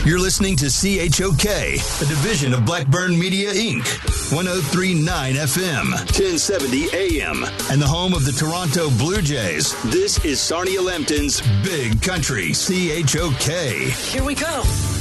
You're listening to CHOK, a division of Blackburn Media, Inc., 103.9 FM, 1070 AM, and the home of the Toronto Blue Jays. This is Sarnia Lambton's Big Country CHOK. Here we go.